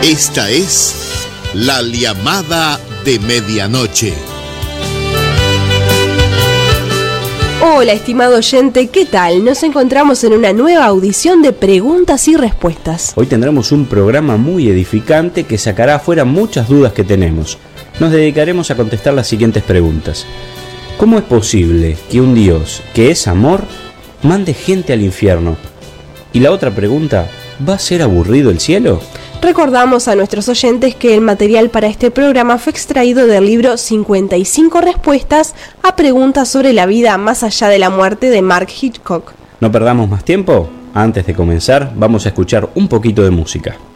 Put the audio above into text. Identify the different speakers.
Speaker 1: Esta es La Llamada de Medianoche.
Speaker 2: Hola, estimado oyente, ¿qué tal? Nos encontramos en una nueva audición de preguntas y respuestas.
Speaker 3: Hoy tendremos un programa muy edificante que sacará afuera muchas dudas que tenemos. Nos dedicaremos a contestar las siguientes preguntas. ¿Cómo es posible que un Dios, que es amor, mande gente al infierno? Y la otra pregunta, ¿va a ser aburrido el cielo?
Speaker 2: Recordamos a nuestros oyentes que el material para este programa fue extraído del libro 55 respuestas a preguntas sobre la vida más allá de la muerte de Mark Hitchcock.
Speaker 3: No perdamos más tiempo. Antes de comenzar, vamos a escuchar un poquito de música.